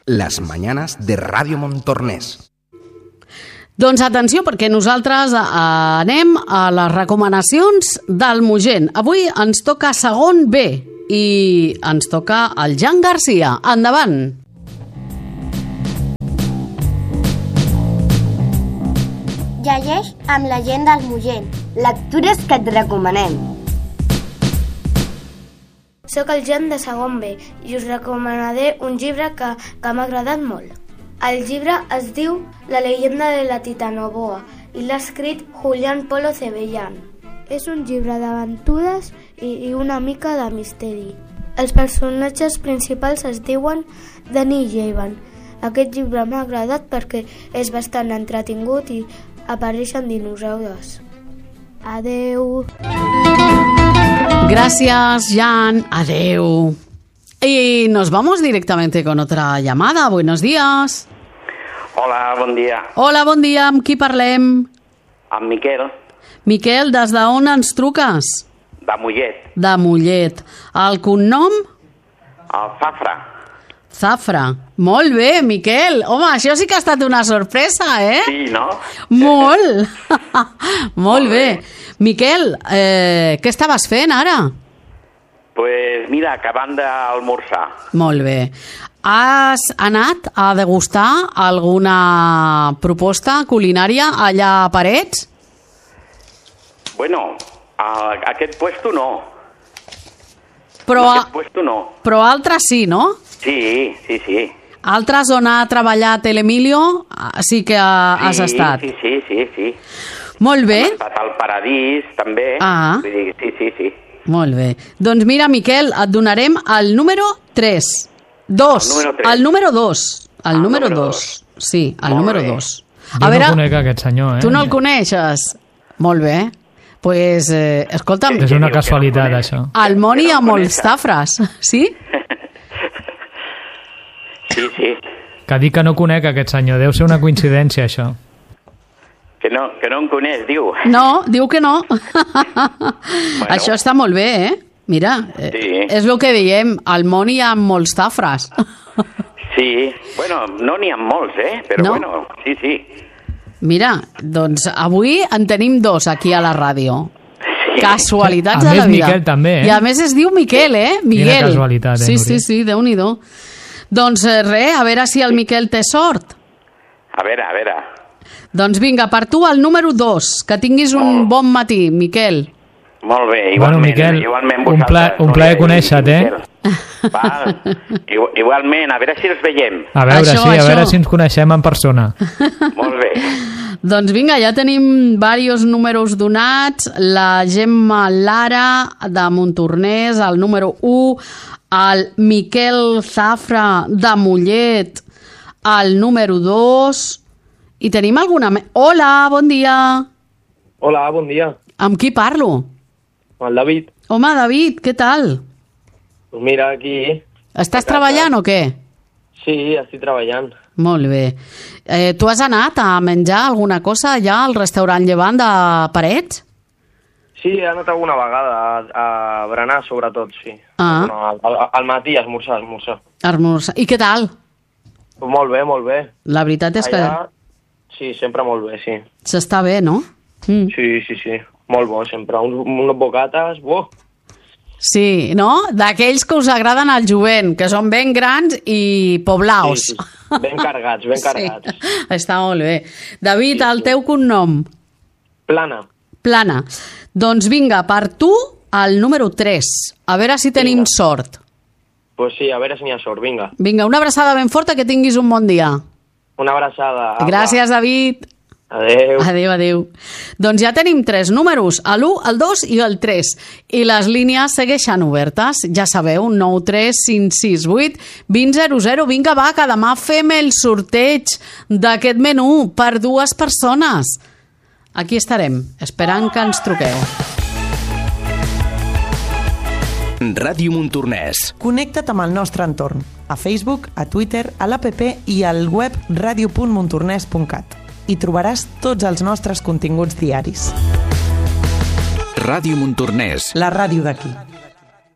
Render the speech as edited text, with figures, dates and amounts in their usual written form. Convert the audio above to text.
Las mañanas de Ràdio Montornès. Doncs atenció, perquè nosaltres anem a les recomanacions del Mogent. Avui ens toca segon B i ens toca el Jan Garcia. Endavant! Llegeix amb la gent del Mogent. Lectures que et recomanem. Soc el Jan de segon B i us recomanaré un llibre que m'ha agradat molt. El llibre es diu La leyenda de la Titanoboa i l'ha escrit Julián Polo Cebellán. És un llibre d'aventures i una mica de misteri. Els personatges principals es diuen Dani i Ivan. Aquest llibre m'ha agradat perquè és bastant entretingut i apareixen dinosaures. Adeu. Gracias, Jan. Adeu. Y nos vamos directamente con otra llamada. Buenos días. Hola, bon dia. Hola, bon dia. Amb qui parlem? Amb Miquel, Miquel, des d'on ens truques? de Mollet. De Mollet. El cognom? El Zafra. Zafra. Molt bé, Miquel. Home, això sí que ha estat una sorpresa, eh? Sí, no? Molt. Molt bé. Miquel, què estaves fent ara? Pues mira, acabant d'almorzar. Molt bé. Has anat a degustar alguna proposta culinària allà a Parets? Bueno, aquest puesto no. Però, Aquest puesto no. però altres sí, no? Sí. Altres on ha treballat l'Emilio sí que has estat. Sí. Molt bé. Hem estat al Paradís, també. Ah. Vull dir, sí. Molt bé. Doncs mira, Miquel, et donarem el número 3. 2. El número 2. El número 2. Sí, el número 2. Jo no conec aquest senyor, Tu no el coneixes? Molt bé. Pues, escolta'm... És una casualitat, això. El Moni ha molts tafres, sí? Sí. Que dic que no conec aquest senyor. Deu ser una coincidència, això. Que no em coneix, diu. No, diu que no. Això està molt bé, eh? Mira, Sí. és el que diem, al món hi ha molts tafres. Sí. Bueno, no n'hi ha molts, però No? bueno, sí. Mira, doncs avui en tenim 2 aquí a la ràdio. Sí. Casualitats A de la més, vida. Miquel també, I a més es diu Miquel, Miguel. Quina casualitat, Sí, Núria? sí, Déu-n'hi-do. Doncs res, a veure si el Miquel té sort. A veure. Doncs vinga, per tu el número 2. Que tinguis un bon matí, Miquel. Molt bé, Bueno, igualment. Miquel, igualment un vosaltres, plaer Núria i conèixer-te, Miquel. Val. Igualment, a veure si els veiem. A veure, Això, a veure això. si ens coneixem en persona. Molt bé. Doncs vinga, ja tenim diversos números donats. La Gemma Lara de Montornès, el número 1, el Miquel Zafra de Mollet, el número 2, i tenim alguna... Hola, bon dia. Hola, bon dia. Amb qui parlo? El David. Home, David, què tal? Pues mira, aquí... Estàs treballant o què? Sí, estic treballant. Molt bé. Tu has anat a menjar alguna cosa allà al restaurant Llevant de Parets? Sí, he anat alguna vegada a berenar, sobretot, sí. Ah. Bueno, al matí, a esmorzar. Esmorzar. I què tal? Pues molt bé. La veritat és Allà, sí, sempre molt bé, sí. que s'està bé, no? Mm. Sí. Molt bo, sempre. Unes bocates, buah. Sí, no? D'aquells que us agraden al jovent, que són ben grans i poblaos. Sí. Ben cargats. Sí, està molt bé. David, el teu cognom? Plana. Doncs vinga, per tu, el número 3. A veure si tenim sort. Pues sí, a veure si n'hi ha sort, vinga. Vinga, una abraçada ben forta, que tinguis un bon dia. Una abraçada. Apa. Gràcies, David. Adéu. Adéu. Doncs ja tenim 3 números, l'1, el 2 i el 3. I les línies segueixen obertes. Ja sabeu, 9 3 5 6 8 20 00. Vinga, va, que demà fem el sorteig d'aquest menú per 2 persones. Aquí estarem, esperant que ens truqueu. Ràdio Montornès. Connecta't amb el nostre entorn, a Facebook, a Twitter, a l'APP i al web radio.montornès.cat. Hi trobaràs tots els nostres continguts diaris. Ràdio Montornès. La ràdio d'aquí.